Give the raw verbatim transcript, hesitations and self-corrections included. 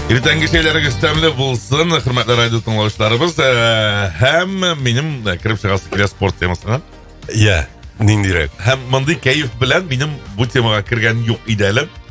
Ертеңгі шейлеріңіз тәмлі болсын, құрметті радио тыңлаушыларыбыз. Һәм минем кіріп шығасы келе спорт темасына. Иә, ниндирәк. Һәм мондый кәйф белән минем бу темага кергән юк иде әле.